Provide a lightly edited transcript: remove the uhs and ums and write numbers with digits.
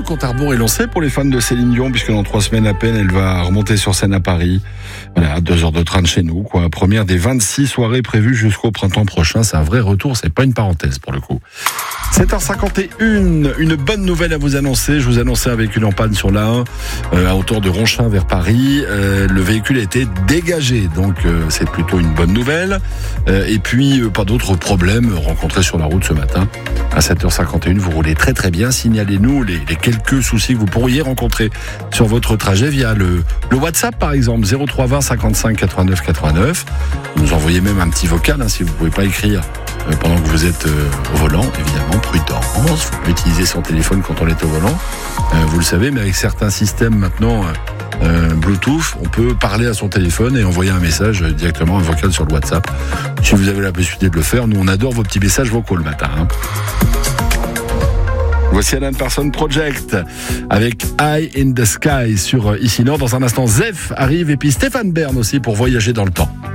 compte à rebours est lancé pour les fans de Céline Dion, puisque dans 3 semaines à peine, elle va remonter sur scène à Paris. Voilà, 2 heures de train de chez nous, quoi. Première des 26 soirées prévues jusqu'au printemps prochain. C'est un vrai retour, c'est pas une parenthèse pour le coup. 7h51, une bonne nouvelle à vous annoncer. Je vous annonçais un véhicule en panne sur l'A1 à hauteur de Ronchin vers Paris. Le véhicule a été dégagé, donc c'est plutôt une bonne nouvelle. Et puis pas d'autres problèmes rencontrés sur la route ce matin. À 7h51, vous roulez très très bien. Signalez-nous les quelques soucis que vous pourriez rencontrer sur votre trajet via le WhatsApp par exemple, 0320 55 89 89. Vous nous envoyez même un petit vocal si vous ne pouvez pas écrire pendant que vous êtes au volant, évidemment, prudence. Vous pouvez utiliser son téléphone quand on est au volant. Vous le savez, mais avec certains systèmes maintenant Bluetooth, on peut parler à son téléphone et envoyer un message directement, un vocal sur le WhatsApp. Si vous avez la possibilité de le faire, nous on adore vos petits messages vocaux le matin. Voici Alan Parsons Project avec Eye in the Sky sur Ici Nord. Dans un instant, Zef arrive et puis Stéphane Bern aussi pour voyager dans le temps.